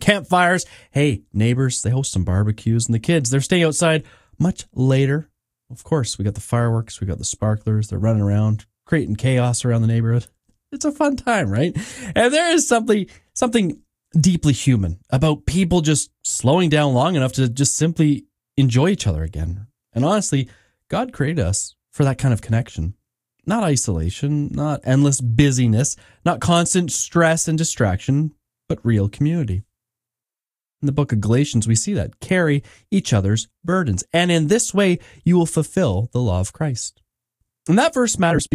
campfires. Hey, neighbors, they host some barbecues, and the kids, they're staying outside much later. Of course, we got the fireworks, we got the sparklers, they're running around, creating chaos around the neighborhood. It's a fun time, right? And there is something deeply human about people just slowing down long enough to just simply enjoy each other again. And honestly, God created us for that kind of connection. Not isolation, not endless busyness, not constant stress and distraction, but real community. In the book of Galatians, we see that. Carry each other's burdens. And in this way, you will fulfill the law of Christ. And that verse matters